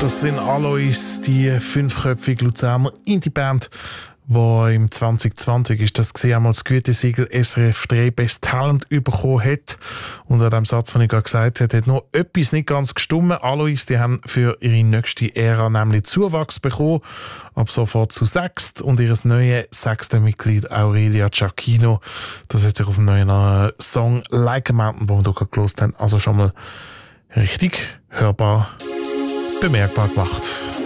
Das sind Alois, die 5-köpfige Luzerner Indie-Band, die im 2020 ist das einmal das Gütesiegel SRF 3 Best Talent bekommen hat. Und an dem Satz, den ich gerade gesagt habe, hat noch etwas nicht ganz gestimmt. Alois, die haben für ihre nächste Ära nämlich Zuwachs bekommen, ab sofort zu 6. Und ihr neues 6. Mitglied Aurelia Giacchino, das hat sich auf dem neuen Song Like a Mountain, den wir hier gehört haben, also schon mal richtig hörbar bemerkbar gemacht.